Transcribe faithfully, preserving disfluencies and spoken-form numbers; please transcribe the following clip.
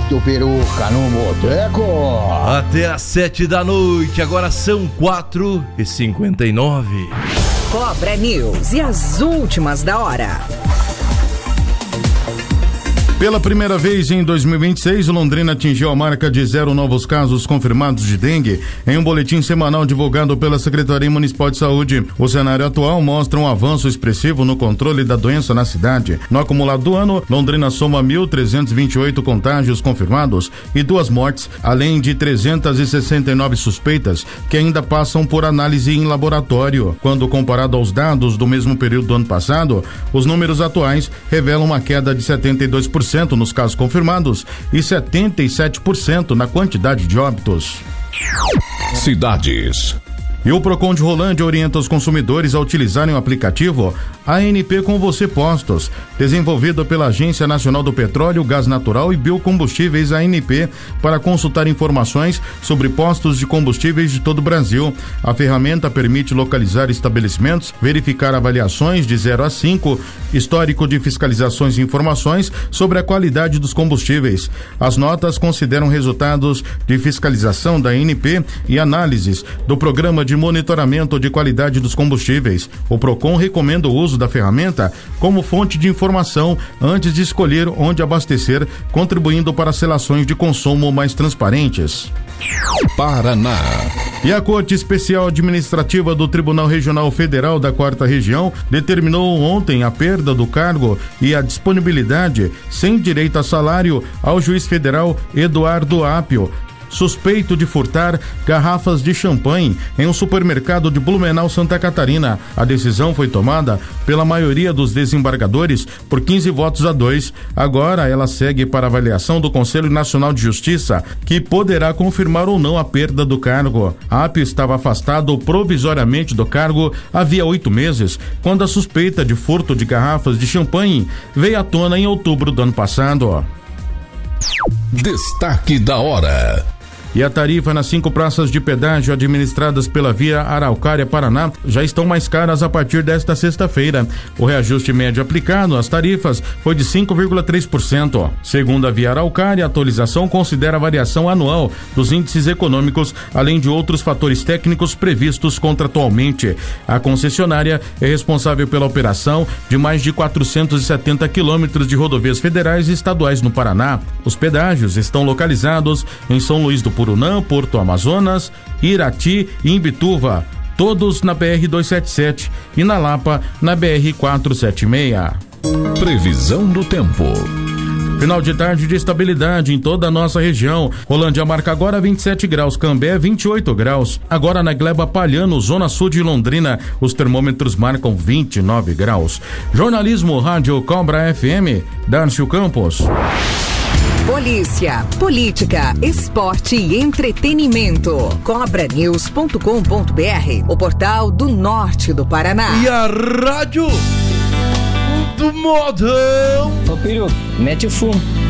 certo, Peruca, no boteco. Até às sete da noite, agora são quatro e cinquenta e nove. Cobra News e as últimas da hora. Pela primeira vez em dois mil e vinte e seis, Londrina atingiu a marca de zero novos casos confirmados de dengue em um boletim semanal divulgado pela Secretaria Municipal de Saúde. O cenário atual mostra um avanço expressivo no controle da doença na cidade. No acumulado do ano, Londrina soma mil trezentos e vinte e oito contágios confirmados e duas mortes, além de trezentas e sessenta e nove suspeitas que ainda passam por análise em laboratório. Quando comparado aos dados do mesmo período do ano passado, os números atuais revelam uma queda de setenta e dois por cento nos casos confirmados e setenta e sete por cento na quantidade de óbitos. Cidades. E o Procon de Rolândia orienta os consumidores a utilizarem o aplicativo A N P Com Você Postos, desenvolvido pela Agência Nacional do Petróleo, Gás Natural e Biocombustíveis A N P, para consultar informações sobre postos de combustíveis de todo o Brasil. A ferramenta permite localizar estabelecimentos, verificar avaliações de zero a cinco, histórico de fiscalizações e informações sobre a qualidade dos combustíveis. As notas consideram resultados de fiscalização da A N P e análises do Programa de Monitoramento de Qualidade dos Combustíveis. O Procon recomenda o uso da ferramenta como fonte de informação antes de escolher onde abastecer, contribuindo para seleções de consumo mais transparentes. Paraná. E a Corte Especial Administrativa do Tribunal Regional Federal da Quarta Região determinou ontem a perda do cargo e a disponibilidade sem direito a salário ao juiz federal Eduardo Apio, suspeito de furtar garrafas de champanhe em um supermercado de Blumenau, Santa Catarina. A decisão foi tomada pela maioria dos desembargadores por quinze votos a dois. Agora ela segue para avaliação do Conselho Nacional de Justiça, que poderá confirmar ou não a perda do cargo. Apio estava afastado provisoriamente do cargo havia oito meses, quando a suspeita de furto de garrafas de champanhe veio à tona em outubro do ano passado. Destaque da hora. E a tarifa nas cinco praças de pedágio administradas pela Via Araucária Paraná já estão mais caras a partir desta sexta-feira. O reajuste médio aplicado às tarifas foi de cinco vírgula três por cento. Segundo a Via Araucária, a atualização considera a variação anual dos índices econômicos, além de outros fatores técnicos previstos contratualmente. A concessionária é responsável pela operação de mais de quatrocentos e setenta quilômetros de rodovias federais e estaduais no Paraná. Os pedágios estão localizados em São Luís do Purunã, Porto Amazonas, Irati e Imbituva, todos na B R duzentos e setenta e sete, e na Lapa, na B R quatrocentos e setenta e seis. Previsão do tempo. Final de tarde de estabilidade em toda a nossa região. Rolândia marca agora vinte e sete graus, Cambé vinte e oito graus. Agora na Gleba Palhano, zona sul de Londrina, os termômetros marcam vinte e nove graus. Jornalismo Rádio Cobra F M, Darcio Campos. Polícia, política, esporte e entretenimento. cobra news ponto com ponto b r, o portal do norte do Paraná. E a rádio do modão. Ô, Peru, mete o fumo.